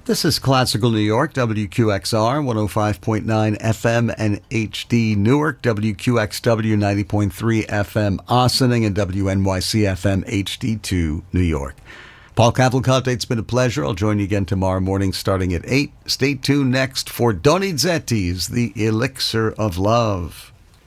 This is Classical New York, WQXR, 105.9 FM and HD Newark, WQXW 90.3 FM Ossining, and WNYC FM HD2 New York. Paul Cavalcante, it's been a pleasure. I'll join you again tomorrow morning starting at 8. Stay tuned next for Donizetti's The Elixir of Love.